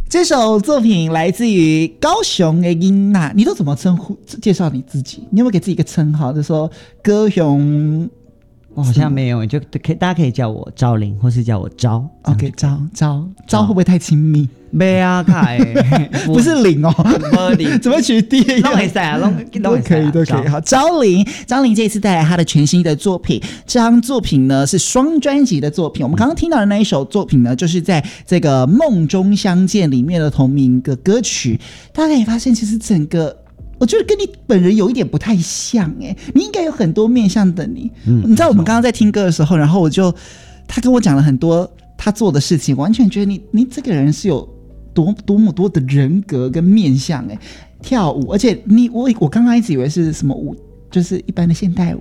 这首作品来自于高雄的英娜，你都怎么称呼介绍你自己？你有没有给自己一个称号，就说高雄？ 我好像没有，就可以大家可以叫我昭玲，或是叫我昭。 OK， 昭会不会太亲密？ 没啊， 不是零哦，怎么取第一？ 都可以啊， 都可以。好，昭玲这一次带来她的全新的作品，这张作品呢是双专辑的作品。我们刚刚听到的那一首作品呢，就是在这个《梦中相见》里面的同名的歌曲。大家可以发现，其实整个我觉得跟你本人有一点不太像你应该有很多面向的你。你知道我们刚刚在听歌的时候，然后他跟我讲了很多他做的事情，完全觉得你这个人是有多么多的人格跟面向跳舞，而且我刚刚一直以为是什么舞，就是一般的现代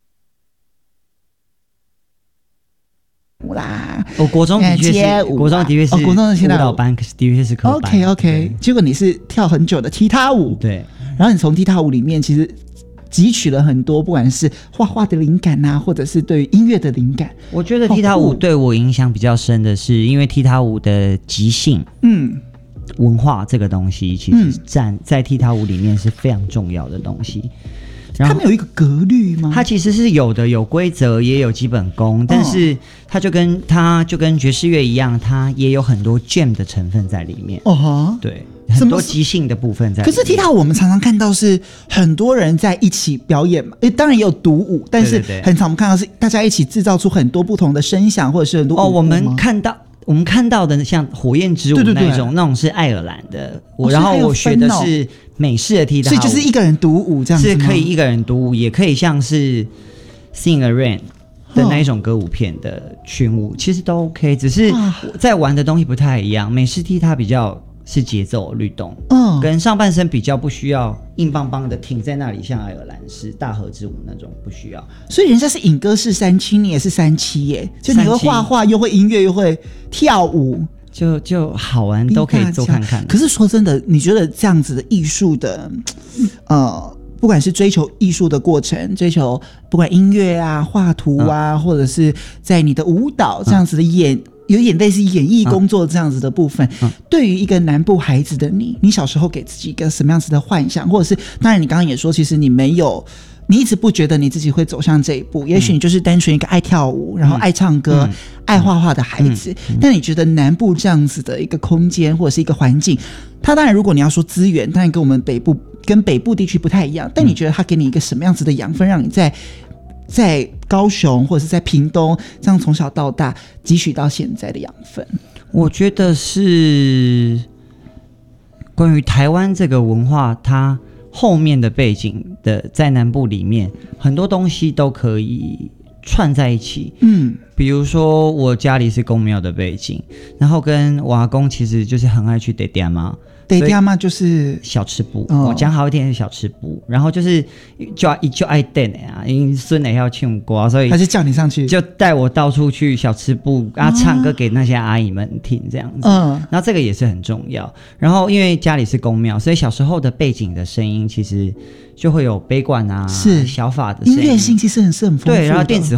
舞啦。 国中的确是国中的舞蹈班，可是的确是科班。 OK， 结果你是跳很久的踢踏舞， 对。 然后你从踢踏舞里面其实汲取了很多，不管是画画的灵感啊，或者是对于音乐的灵感。 我觉得踢踏舞对我影响比较深的是，因为踢踏舞的即兴，文化这个东西其实在踢踏舞里面是非常重要的东西。 他们有一个格律吗？ 它其实是有的，有规则，也有基本功，但是它就跟爵士乐一样，它也有很多 jam 的成分在里面。对，很多即兴的部分在里面。 可是踢踏舞我们常常看到是很多人在一起表演嘛，当然也有独舞，但是很常我们看到是大家一起制造出很多不同的声响，或者是很多舞步吗？ 我们看到的像火焰之舞那种是爱尔兰的，然后我学的是美式的踢踏舞， 所以就是一个人独舞这样子吗？ 是可以一个人独舞，也可以像是 Sing a Rain 的那一种歌舞片的群舞，其实都 OK， 只是在玩的东西不太一样。美式踢它比较是节奏律动，跟上半身比较不需要硬邦邦的挺在那里，像爱尔兰式大河之舞那种不需要。 所以人家是影歌式37，你也是37耶，就你会画画又会音乐又会跳舞， 就好玩，都可以做看看。 可是说真的，你觉得这样子的艺术的不管是追求艺术的过程，追求不管音乐啊、画图啊，或者是在你的舞蹈这样子的有点类似演艺工作这样子的部分，对于一个南部孩子的你小时候给自己一个什么样子的幻想，或者是当然你刚刚也说，其实你一直不觉得你自己会走向这一步，也许你就是单纯一个爱跳舞，然后爱唱歌、爱画画的孩子，但你觉得南部这样子的一个空间或者是一个环境，它当然如果你要说资源，当然跟我们北部地区不太一样，但你觉得它给你一个什么样子的养分，让你在高雄或者是在屏东这样从小到大汲取到现在的养分？ 我觉得是关于台湾这个文化，它后面的背景的在南部里面很多东西都可以串在一起。比如说我家里是公庙的背景，然后跟我阿公其实就是很爱去爹爹妈。 爹爹妈就是小吃部，我讲好一点是小吃部，然后就是就爱等啊，因为孙也要唱歌，所以他就叫你上去， 就带我到处去小吃部唱歌给那些阿姨们听这样子。然后这个也是很重要。然后因为家里是公庙，所以小时候的背景的声音其实就会有杯管啊、小法的声音， 音乐性其实是很丰富的。 对，然后电子